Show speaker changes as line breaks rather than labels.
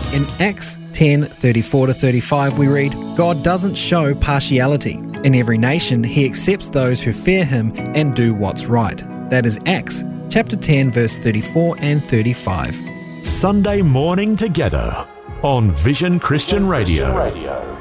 In Acts 10:34-35 we read, God doesn't show partiality. In every nation he accepts those who fear him and do what's right. That is Acts chapter 10 verse 34 and 35.
Sunday morning together on Vision Christian Radio.